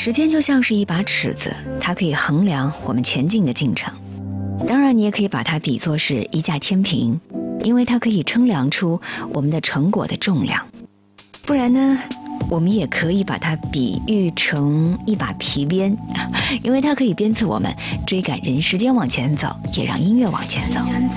时间就像是一把尺子，它可以衡量我们前进的进程。当然，你也可以把它比作是一架天平，因为它可以称量出我们的成果的重量。不然呢，我们也可以把它比喻成一把皮鞭，因为它可以鞭策我们追赶人时间往前走，也让音乐往前走。